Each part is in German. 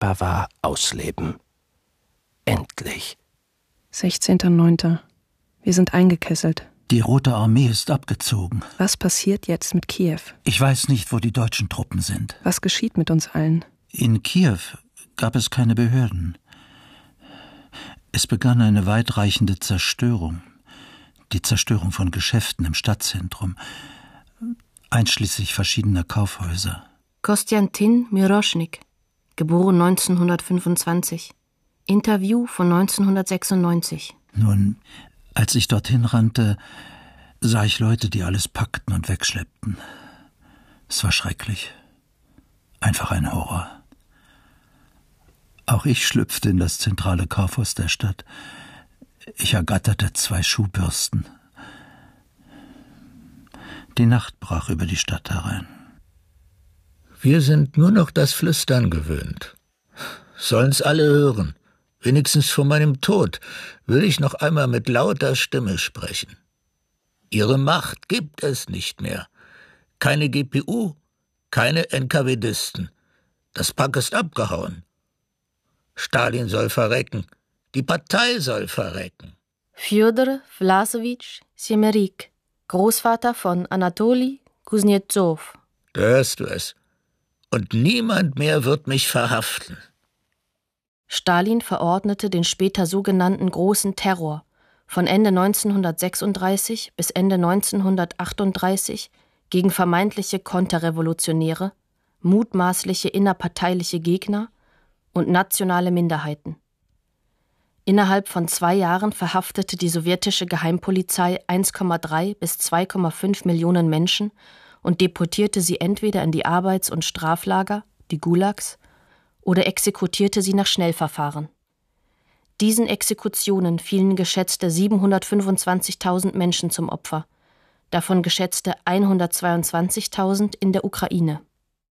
erreichbar war, ausleben. Endlich. 16.09. Wir sind eingekesselt. Die Rote Armee ist abgezogen. Was passiert jetzt mit Kiew? Ich weiß nicht, wo die deutschen Truppen sind. Was geschieht mit uns allen? In Kiew gab es keine Behörden. Es begann eine weitreichende Zerstörung. Die Zerstörung von Geschäften im Stadtzentrum, einschließlich verschiedener Kaufhäuser. Konstantin Miroschnik, geboren 1925. Interview von 1996. Nun, als ich dorthin rannte, sah ich Leute, die alles packten und wegschleppten. Es war schrecklich. Einfach ein Horror. Auch ich schlüpfte in das zentrale Kaufhaus der Stadt. Ich ergatterte 2 Schuhbürsten. Die Nacht brach über die Stadt herein. Wir sind nur noch das Flüstern gewöhnt. Sollen's alle hören. Wenigstens vor meinem Tod will ich noch einmal mit lauter Stimme sprechen. Ihre Macht gibt es nicht mehr. Keine GPU, keine NKWdisten. Das Pack ist abgehauen. Stalin soll verrecken. Die Partei soll verrecken. Fjodor Vlasowitsch Semerik, Großvater von Anatoli Kuznetsov. Da hörst du es. Und niemand mehr wird mich verhaften. Stalin verordnete den später sogenannten Großen Terror von Ende 1936 bis Ende 1938 gegen vermeintliche Konterrevolutionäre, mutmaßliche innerparteiliche Gegner und nationale Minderheiten. Innerhalb von 2 Jahren verhaftete die sowjetische Geheimpolizei 1,3 bis 2,5 Millionen Menschen und deportierte sie entweder in die Arbeits- und Straflager, die Gulags, oder exekutierte sie nach Schnellverfahren. Diesen Exekutionen fielen geschätzte 725.000 Menschen zum Opfer, davon geschätzte 122.000 in der Ukraine.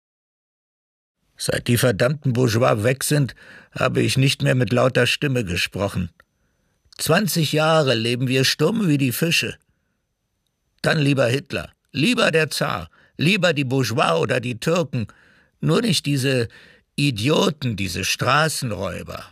Seit die verdammten Bourgeois weg sind, habe ich nicht mehr mit lauter Stimme gesprochen. 20 Jahre leben wir stumm wie die Fische. Dann lieber Hitler, lieber der Zar, lieber die Bourgeois oder die Türken, nur nicht diese Idioten, diese Straßenräuber.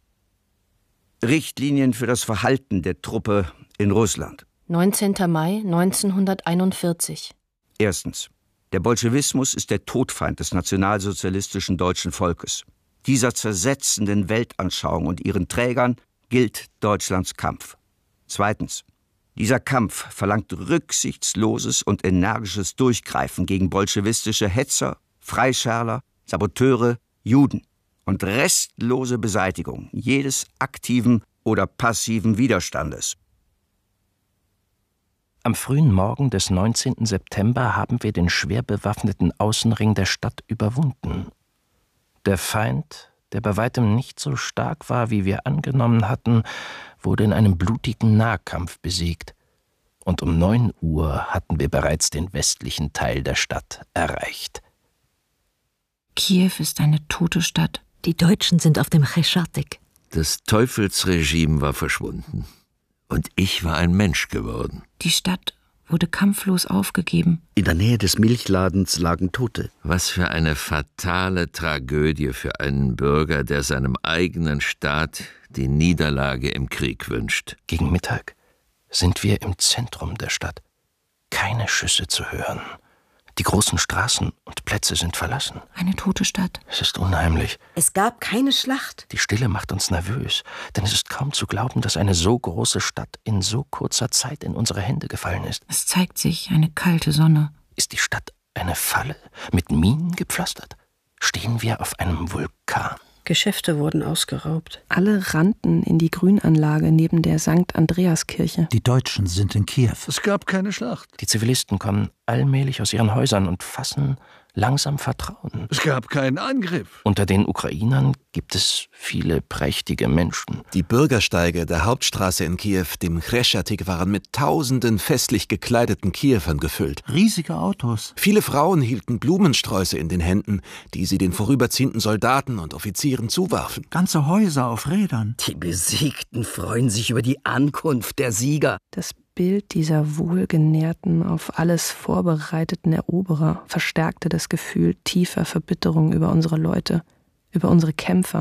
Richtlinien für das Verhalten der Truppe in Russland. 19. Mai 1941. Erstens. Der Bolschewismus ist der Todfeind des nationalsozialistischen deutschen Volkes. Dieser zersetzenden Weltanschauung und ihren Trägern gilt Deutschlands Kampf. Zweitens. Dieser Kampf verlangt rücksichtsloses und energisches Durchgreifen gegen bolschewistische Hetzer, Freischärler, Saboteure, Juden und restlose Beseitigung jedes aktiven oder passiven Widerstandes. Am frühen Morgen des 19. September haben wir den schwer bewaffneten Außenring der Stadt überwunden. Der Feind, der bei weitem nicht so stark war, wie wir angenommen hatten, wurde in einem blutigen Nahkampf besiegt. Und um 9 Uhr hatten wir bereits den westlichen Teil der Stadt erreicht. Kiew ist eine tote Stadt. Die Deutschen sind auf dem Chreschattyk. Das Teufelsregime war verschwunden. Und ich war ein Mensch geworden. Die Stadt wurde kampflos aufgegeben. In der Nähe des Milchladens lagen Tote. Was für eine fatale Tragödie für einen Bürger, der seinem eigenen Staat die Niederlage im Krieg wünscht. Gegen Mittag sind wir im Zentrum der Stadt. Keine Schüsse zu hören. Die großen Straßen und Plätze sind verlassen. Eine tote Stadt. Es ist unheimlich. Es gab keine Schlacht. Die Stille macht uns nervös, denn es ist kaum zu glauben, dass eine so große Stadt in so kurzer Zeit in unsere Hände gefallen ist. Es zeigt sich eine kalte Sonne. Ist die Stadt eine Falle, mit Minen gepflastert? Stehen wir auf einem Vulkan? Geschäfte wurden ausgeraubt. Alle rannten in die Grünanlage neben der St. Andreaskirche. Die Deutschen sind in Kiew. Es gab keine Schlacht. Die Zivilisten kommen allmählich aus ihren Häusern und fassen langsam Vertrauen. Es gab keinen Angriff. Unter den Ukrainern gibt es viele prächtige Menschen. Die Bürgersteige der Hauptstraße in Kiew, dem Chreschattyk, waren mit tausenden festlich gekleideten Kiewern gefüllt. Riesige Autos. Viele Frauen hielten Blumensträuße in den Händen, die sie den vorüberziehenden Soldaten und Offizieren zuwarfen. Ganze Häuser auf Rädern. Die Besiegten freuen sich über die Ankunft der Sieger. Das Bild dieser wohlgenährten, auf alles vorbereiteten Eroberer verstärkte das Gefühl tiefer Verbitterung über unsere Leute. über unsere Kämpfer.